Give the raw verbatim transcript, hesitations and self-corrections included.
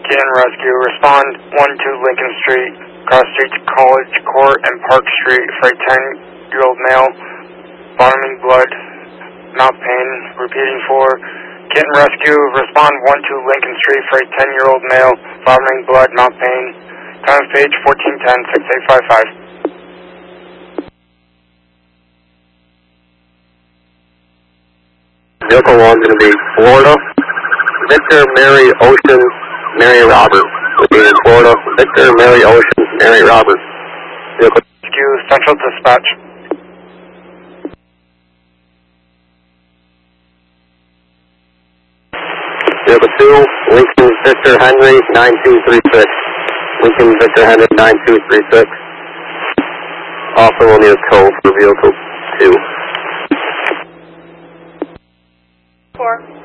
Canton Rescue, respond one two Lincoln Street, cross streets College Court and Park Street for a ten-year-old male, vomiting blood, mouth pain. Repeating for Canton Rescue, respond one two Lincoln Street for a ten-year-old male, vomiting blood, mouth pain. Time of page fourteen ten, six eight five five. Vehicle one is going to be Florida, Victor, Mary, Ocean, Mary, Robert. Repeating Florida, Victor, Mary, Ocean, Mary, Robert. Vehicle Rescue, Central Dispatch. Vehicle two, Lincoln, Victor, Henry, nine two three six. Lincoln, Victor, Henry, nine two three six. Also will need a tow for vehicle two. Four.